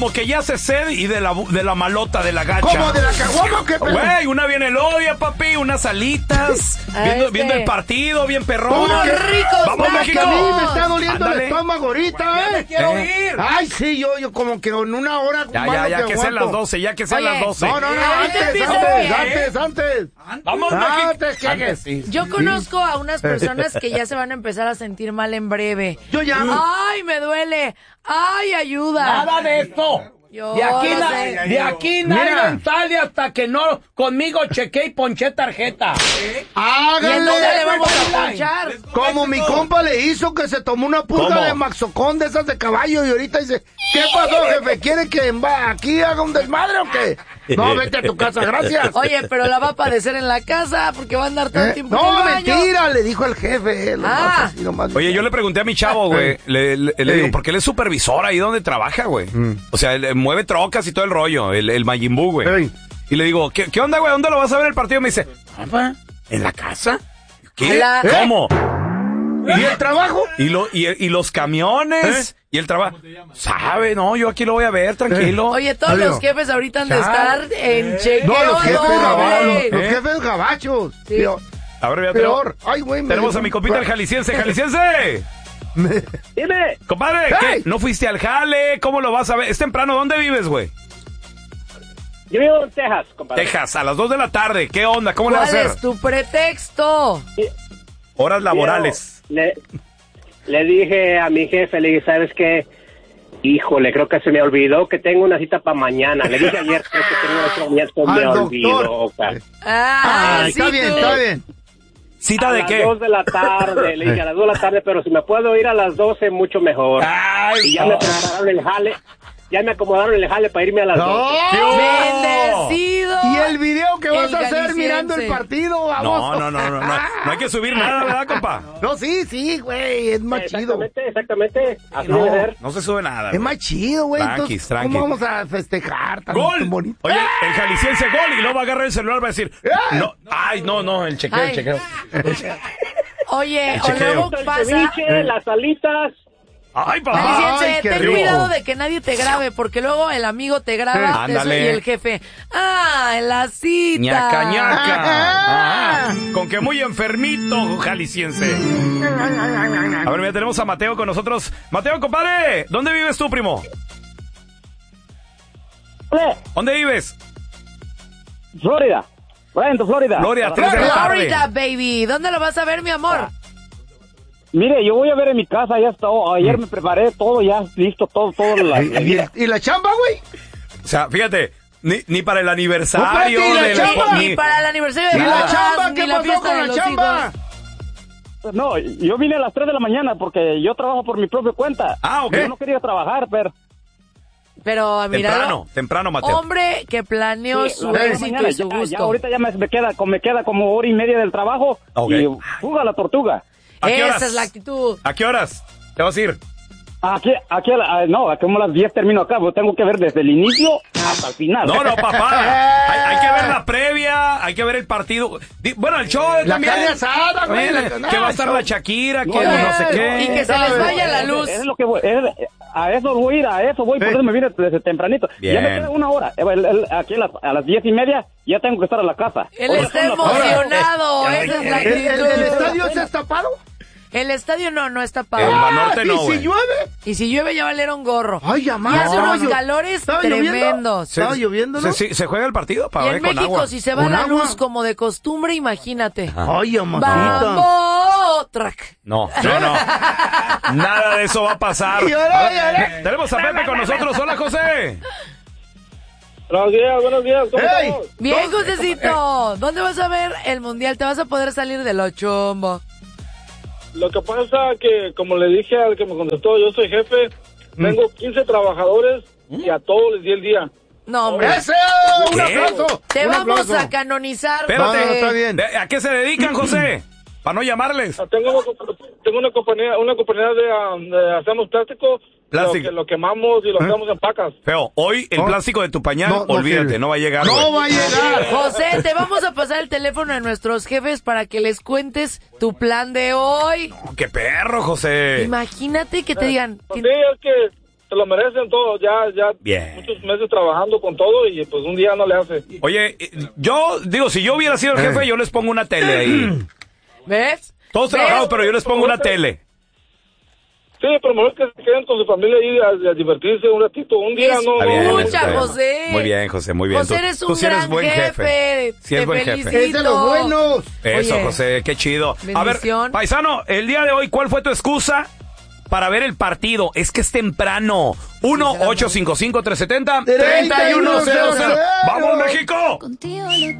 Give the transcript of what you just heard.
como que ya se cede y de la malota, de la gacha. ¿Cómo? ¿De la caguama o qué? Güey, una bien elodia, papi, unas alitas, viendo el partido, bien perrón. ¡Unos ricos! ¡Vamos, México! Que a mí me está doliendo Ándale. el estómago ahorita, Me quiero ir. Ay, sí, yo como que en una hora... Ya que sean las 12, ya que sean las 12. No, antes. ¡Vamos, México! Antes. Yo conozco a unas personas que ya se van a empezar a sentir mal en breve. Yo ya... ¡Ay, me duele! ¡Ay, ayuda! Nada de esto. Yo De aquí, no sé. de aquí nadie sale hasta que no conmigo chequeé y ponché tarjeta. ¿Y en Háganle. dónde le vamos a ponchar? Como mi compa le hizo que se tomó una pulga ¿Cómo? de Maxocón de esas de caballo y ahorita dice, ¿qué pasó, jefe? ¿Quiere que aquí haga un desmadre o qué? No, vete a tu casa, gracias. Oye, pero la va a padecer en la casa porque va a andar todo el tiempo en No, el baño. mentira, le dijo el jefe. Oye, yo le pregunté a mi chavo, güey, le digo, porque él es supervisor ahí donde trabaja, güey. O sea, él mueve trocas y todo el rollo, el Majin Buu, güey. Y le digo, ¿qué onda, güey? ¿Dónde lo vas a ver el partido? Me dice, papá, ¿en la casa? ¿Qué? Hola. ¿Cómo? ¿Y el trabajo? Y los camiones. Y el trabajo. ¿Sabe? No, yo aquí lo voy a ver, tranquilo. Oye, todos Adiós. los jefes ahorita han de estar en chequeo. No, los jefes doble. los jefes gabachos. Sí. A ver, ya Peor. Ay, güey. tenemos a mi compita el jalisciense. ¡Jalisciense! Dime, Compadre, ¡Hey! ¿qué? ¿No fuiste al jale? ¿Cómo lo vas a ver? Es temprano. ¿Dónde vives, güey? yo vivo en Texas, compadre. Texas, a las 2 de la tarde. ¿Qué onda? ¿Cómo le vas a ¿Cuál hacer? es tu pretexto? Horas laborales. Le dije a mi jefe, le dije, ¿sabes qué? Híjole, creo que se me olvidó que tengo una cita para mañana. Le dije ayer creo que tengo una cita para mañana, se me Al olvidó. doctor. Cara. Ay, sí, está bien, tú. está bien. ¿Cita A de las qué? 2 de la tarde, le dije a las 2 de la tarde, pero si me puedo ir a las 12, mucho mejor. Ay, Y ya me acomodaron el jale, para irme a las 12. ¡Bendecido! ¿Y el video que vas El a hacer jalisciense. mirando el partido, vamos? No hay que subir nada, ¿verdad, compa? No, sí, güey, es más chido. Exactamente, así No. debe ser. No se sube nada. Es güey. más chido, güey. Tranquis, Entonces, tranqui. ¿cómo vamos a festejar tan ¡Gol! bonito? Oye, el jalisciense gol y luego va a agarrar el celular y va a decir, no, ay, no, el chequeo, Ay. el chequeo. Oye, El o chequeo. luego El pasa... ceviche, las alitas. Ay, papá. Jalisciense, Ay, qué ten rico. cuidado de que nadie te grabe, porque luego el amigo te graba Ándale. y el jefe, en la cita. Ñaca, ñaca. Con que muy enfermito, jalisciense. A ver, ya tenemos a Mateo con nosotros. Mateo, compadre, ¿dónde vives tú, primo? ¿Dónde vives? Florida. Bryan, Florida. Florida, 3 de la tarde. Florida, baby. ¿Dónde lo vas a ver, mi amor? Mire, yo voy a ver en mi casa, ya está. Ayer me preparé todo, ya listo, todo. ¿Y la chamba, güey? O sea, fíjate, ni para el aniversario No, espérate, ¿y la chamba? Ni para el aniversario de ¿Y la bodas, chamba? ni ¿Qué la pasó fiesta con de la los chamba? hijos. No, yo vine a las 3 de la mañana porque yo trabajo por mi propia cuenta. Ah, ok. Yo no quería trabajar, pero... Pero mira, Temprano, Mateo. hombre que planeó Sí, su las 3 de la éxito mañana, y su ya gusto. ahorita ya me queda como hora y media del trabajo. Ok. Y fuga la tortuga. ¿A qué horas? Esa es la actitud. ¿A qué horas te vas a ir? Aquí como a las 10 termino acá, pues tengo que ver desde el inicio hasta el final. No, papá. Hay que ver la previa, hay que ver el partido. Bueno, el show La también. carne asada, güey. Que va a estar la Shakira, que No, no sé qué. Y que se les vaya la luz. Es lo que voy, a eso voy, por eso me vine desde tempranito. Bien. Ya me queda una hora. Aquí a las 10:30 ya tengo que estar a la casa. Él Ahora está son las- emocionado. Esa es la ¿El actitud. del estadio está tapado? El estadio no está El pagado. Banorte no, ¿Y si güey. llueve? Y si llueve ya valieron gorro. Ay, Y amá. hace unos calores ¿Estaba lloviendo? tremendos. ¿Estaba lloviendo, no? Se juega el partido para Y ver en con México, agua. si se va ¿Con la agua? luz como de costumbre, imagínate. Ay, amadita. ¡Vamos! Track. No. Nada de eso va a pasar. Lloré. Tenemos a Pepe con nosotros. Hola, José. Buenos días, ¿cómo ¡Ey! estamos? Bien, Josecito. ¿Dónde vas a ver el mundial? ¿Te vas a poder salir de lo chombo? Lo que pasa que, como le dije al que me contestó, yo soy jefe, tengo 15 trabajadores y a todos les di el día. No, hombre. ¡Ese! ¡Un ¿Qué? aplauso! Te Un vamos aplauso. a canonizar. Espérate. José. Está bien. ¿A qué se dedican, José? Para no llamarles. Tengo una compañía de hacemos plástico, Plástico. lo quemamos y lo hacemos en pacas. Feo, hoy el No. plástico de tu pañal, No olvídate, sirve. no va a llegar. No güey. va a llegar. José, te vamos a pasar el teléfono de nuestros jefes para que les cuentes tu plan de hoy. ¡Qué perro, José! Imagínate que te digan... Pues sí, es que se lo merecen todo, ya Bien. muchos meses trabajando con todo y pues un día no le hace. Oye, yo digo, si yo hubiera sido el jefe, yo les pongo una tele ahí. ¿Ves? Todos trabajamos, pero yo les pongo una tele. Sí, pero mejor que se queden con su familia ahí a divertirse un ratito, un día no. Escucha, José. Muy bien, José, muy bien. José, eres un sí eres gran buen jefe. Sí Te es buen jefe. felicito. Es de los buenos. Eso, Oye, José, qué chido. A ver, bendición. paisano, el día de hoy, ¿cuál fue tu excusa para ver el partido? Es que es temprano. 1-855-370-3100. ¡Vamos, México! Contigo